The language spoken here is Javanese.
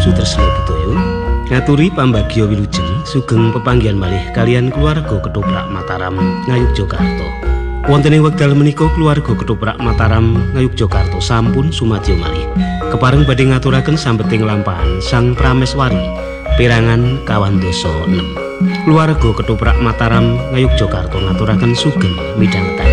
Sutresna Budaya ngaturi pambagya wilujeng sugeng pepanggihan malih kalian keluarga Ketoprak Mataram Ngayogyakarta. Wonten ing wekdal menika keluarga Ketoprak Mataram Ngayogyakarta sampun sumadyo malih kepareng badhe ngaturaken sambeting lampahan Sang Prameswari perangan kawandasa 6. Keluarga Ketoprak Mataram Ngayogyakarta ngaturaken sugeng midhangetaken.